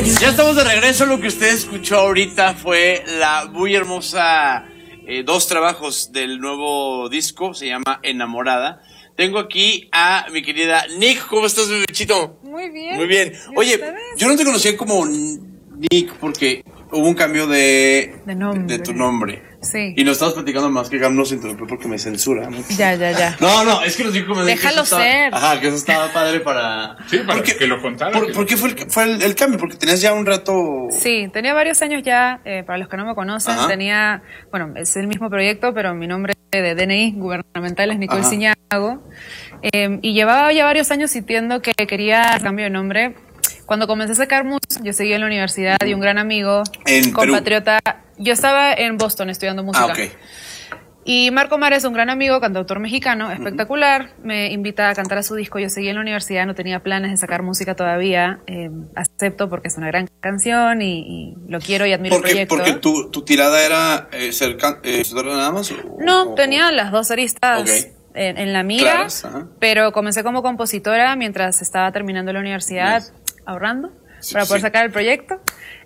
Ya estamos de regreso. Lo que usted escuchó ahorita fue la muy hermosa dos trabajos del nuevo disco. Se llama Enamorada. Tengo aquí a mi querida Nick. ¿Cómo estás, mi bichito? Muy bien. Muy bien. Oye, yo no te conocía como Nick porque hubo un cambio de tu nombre. Sí. Y nos estabas platicando más que no se interrumpió porque me censura mucho. Ya. No, es que nos dijo como déjalo ser. Ajá, que eso estaba padre para... Sí, para que lo contara. ¿Por qué fue el cambio? Porque tenías ya un rato... Sí, tenía varios años ya, para los que no me conocen, tenía, bueno, es el mismo proyecto, pero mi nombre de DNI gubernamental es Nicole Ciñago. Y llevaba ya varios años sintiendo que quería cambio de nombre. Cuando comencé a sacar música, yo seguía en la universidad y un gran amigo, compatriota, yo estaba en Boston estudiando música. Okay. Y Marco Mares, un gran amigo, cantautor mexicano, espectacular, me invita a cantar a su disco. Yo seguía en la universidad, no tenía planes de sacar música todavía. Acepto porque es una gran canción y lo quiero y admiro el proyecto. ¿Porque tu tirada era ser nada más? Tenía las dos aristas en la mira, pero comencé como compositora mientras estaba terminando la universidad, ahorrando para poder sacar el proyecto.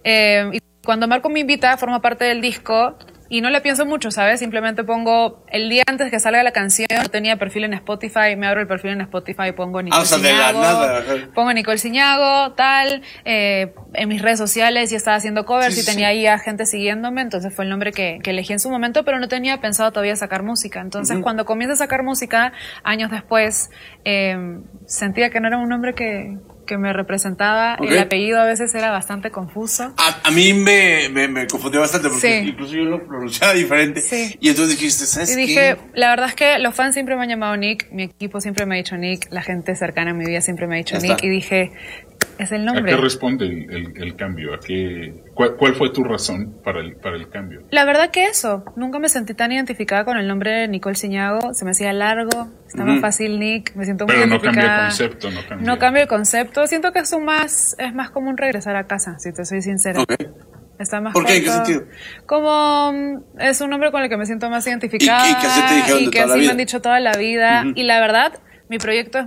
Y cuando Marco me invita, forma parte del disco. Y no le pienso mucho, ¿sabes? Simplemente pongo el día antes que salga la canción, no tenía perfil en Spotify, me abro el perfil en Spotify, pongo Nicole Ciñago, pongo Nicole Ciñago, tal, en mis redes sociales ya estaba haciendo covers y tenía ahí a gente siguiéndome, entonces fue el nombre que elegí en su momento, pero no tenía pensado todavía sacar música. Entonces cuando comienzo a sacar música, años después, sentía que no era un nombre que me representaba. El apellido a veces era bastante confuso. A mí me confundió bastante porque incluso yo lo pronunciaba diferente. Y entonces dijiste, ¿sabes qué? Y dije, la verdad es que los fans siempre me han llamado Nick, mi equipo siempre me ha dicho Nick, la gente cercana en mi vida siempre me ha dicho Nick. Y dije, es el nombre. ¿A qué responde el cambio? ¿Cuál fue tu razón para el cambio? La verdad que eso, nunca me sentí tan identificada con el nombre de Nicole Ciñago, se me hacía largo, estaba fácil Nick, me siento muy identificada. Pero no cambia el concepto, no cambia el concepto, siento que es más como un regresar a casa, si te soy sincera. Está más ¿Por qué? ¿En qué sentido? Como es un nombre con el que me siento más identificada y que así te dijeron y que así me han dicho toda la vida. Y la verdad, mi proyecto es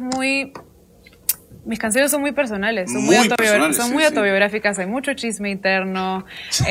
mis canciones son muy personales, son muy autobiográficas, hay mucho chisme interno.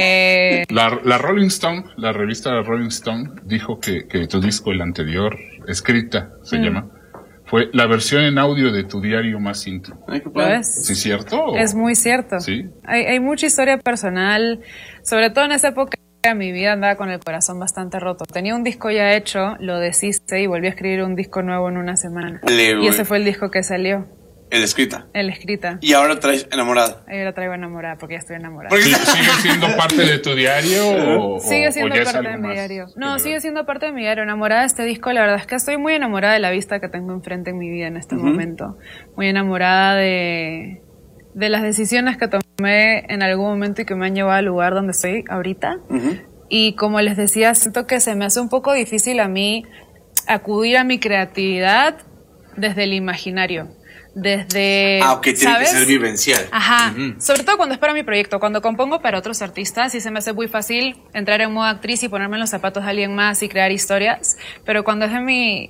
La Rolling Stone, la revista Rolling Stone, dijo que tu disco, el anterior, Escrita, se llama, fue la versión en audio de tu diario más íntimo. ¿Lo es? ¿Sí es cierto? Es muy cierto. ¿Sí? Hay mucha historia personal, sobre todo en esa época. Mi vida andaba con el corazón bastante roto. Tenía un disco ya hecho, lo deshice y volví a escribir un disco nuevo en una semana. Y ese fue el disco que salió. El Escrita. Y ahora traes Enamorada. Ahora traigo Enamorada porque ya estoy enamorada. ¿Sigue siendo parte de tu diario? Sigue siendo parte de mi diario. No, sigue siendo parte de mi diario. Enamorada de este disco, la verdad es que estoy muy enamorada de la vista que tengo enfrente en mi vida en este momento. Muy enamorada de las decisiones que tomé en algún momento y que me han llevado al lugar donde estoy ahorita. Y como les decía, siento que se me hace un poco difícil a mí acudir a mi creatividad desde el imaginario. Tiene que ser vivencial. Sobre todo cuando es para mi proyecto. Cuando compongo para otros artistas, sí se me hace muy fácil entrar en modo actriz y ponerme en los zapatos de alguien más y crear historias. Pero cuando es de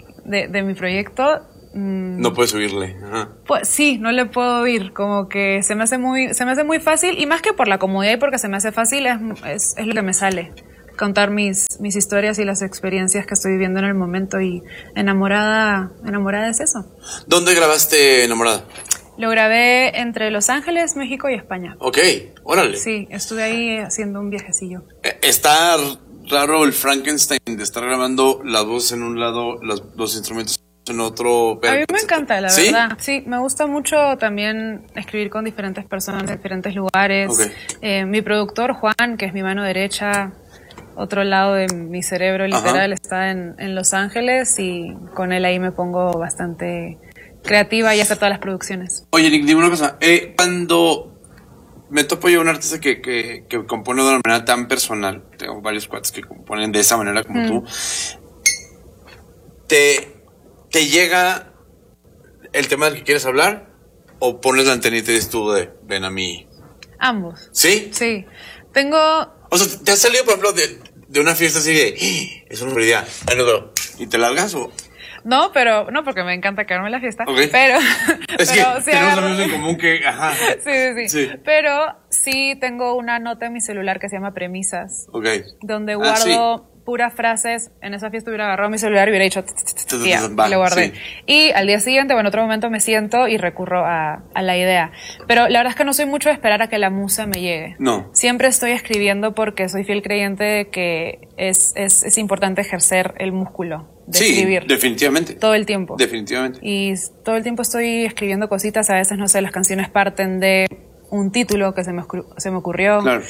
mi proyecto, no puedes oírle. Pues sí, no le puedo oír. Como que se me hace muy fácil. Y más que por la comodidad y porque se me hace fácil, es lo que me sale. Contar mis historias y las experiencias que estoy viviendo en el momento. Y enamorada es eso. ¿Dónde grabaste Enamorada? Lo grabé entre Los Ángeles, México y España. Ok, órale. Sí, estuve ahí haciendo un viajecillo. Está raro el Frankenstein de estar grabando las voces en un lado, los instrumentos en otro. A mí me encanta, la verdad. Sí, me gusta mucho también escribir con diferentes personas de diferentes lugares. Mi productor, Juan, que es mi mano derecha, otro lado de mi cerebro literal, está en Los Ángeles y con él ahí me pongo bastante creativa y hacer todas las producciones. Oye, Nick, dime una cosa. Cuando me topo yo a un artista que compone de una manera tan personal, tengo varios cuates que componen de esa manera como tú, ¿te llega el tema del que quieres hablar o pones la antenita y dices tú ven a mí? Ambos. ¿Sí? Sí. O sea, ¿te has salido, por ejemplo, de una fiesta así de es una prioridad, y te largas o No, pero no porque me encanta quedarme en la fiesta. Okay. Pero es que pero sí tenemos amigos en común que, ajá. Sí. Pero sí tengo una nota en mi celular que se llama Premisas. Okay. Donde guardo puras frases. En esa fiesta hubiera agarrado mi celular y hubiera dicho y lo guardé. Sí. Y al día siguiente, en otro momento me siento y recurro a la idea. Pero la verdad es que no soy mucho de esperar a que la musa me llegue. No. Siempre estoy escribiendo porque soy fiel creyente de que es importante ejercer el músculo de escribir. Definitivamente. Todo el tiempo. Definitivamente. Y todo el tiempo estoy escribiendo cositas. A veces, no sé, las canciones parten de un título que se me ocurrió. Claro.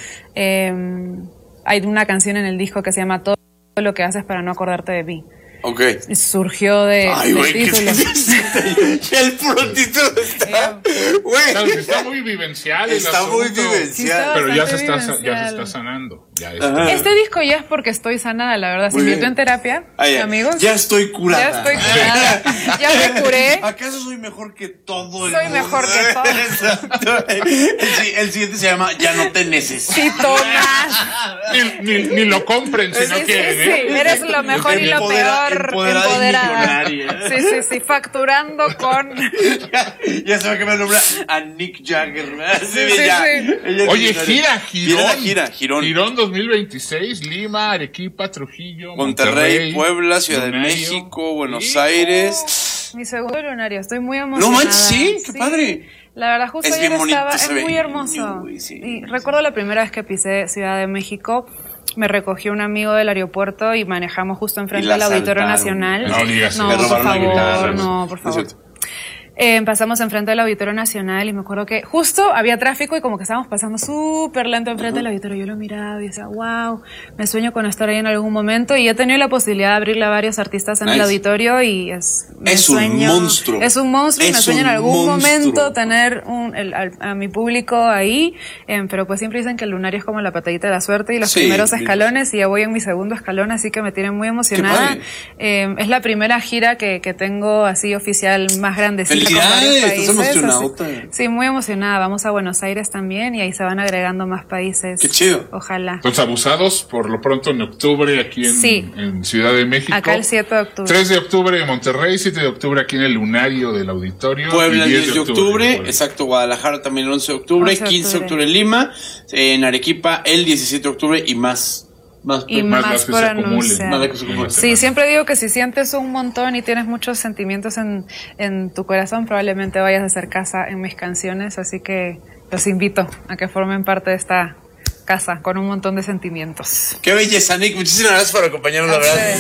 Hay una canción en el disco que se llama Todo lo que haces para no acordarte de mí. Okay. Y surgió de título. El puro título está. Claro, está muy vivencial. Está muy vivencial. Pero ya se está sanando. Este disco ya es porque estoy sanada, la verdad. Se invirtió en terapia, amigos. Ya estoy curada. Ya estoy curada. Ya me curé. ¿Acaso soy mejor que todo el mundo? Soy mejor que todo. Exacto. El siguiente se llama Ya no te necesito más. Ni lo compren si no quieren. Sí, eres lo mejor y lo peor. Empoderada. Sí, facturando con. Ya se va a cambiar el nombre a Nick Jagger. Oye, Girón. Girón 2026, Lima, Arequipa, Trujillo, Monterrey, Puebla, Ciudad de México, Buenos Aires. Mi segundo lunario, estoy muy emocionada. No manches, sí, qué padre. La verdad, justo ayer estaba, es muy hermoso. Y recuerdo la primera vez que pisé Ciudad de México. Me recogió un amigo del aeropuerto y manejamos justo enfrente del Auditorio Nacional. No, por favor. Pasamos enfrente del Auditorio Nacional y me acuerdo que justo había tráfico y como que estábamos pasando súper lento enfrente del auditorio. Yo lo miraba y decía, wow, me sueño con estar ahí en algún momento. Y he tenido la posibilidad de abrirle a varios artistas en el auditorio y es un monstruo. Es un monstruo y me sueño en algún momento tener a mi público ahí. Pero pues siempre dicen que el lunario es como la patadita de la suerte y los primeros escalones y ya voy en mi segundo escalón, así que me tiene muy emocionada. Es la primera gira que tengo así oficial más grandecita. ¿Estás emocionada? Sí, muy emocionada. Vamos a Buenos Aires también y ahí se van agregando más países. Qué chido. Ojalá. Los Abusados, por lo pronto en octubre aquí en Ciudad de México. Acá el 7 de octubre. 3 de octubre en Monterrey, 7 de octubre aquí en el Lunario del Auditorio. Puebla el 10 de octubre. Exacto, Guadalajara también el 11 de octubre. 15 de octubre en Lima. En Arequipa el 17 de octubre y más. Más por anunciar. Sí, siempre digo que si sientes un montón y tienes muchos sentimientos en tu corazón, probablemente vayas a hacer casa en mis canciones, así que los invito a que formen parte de esta casa con un montón de sentimientos. Qué belleza, Nick. Muchísimas gracias por acompañarnos, la verdad.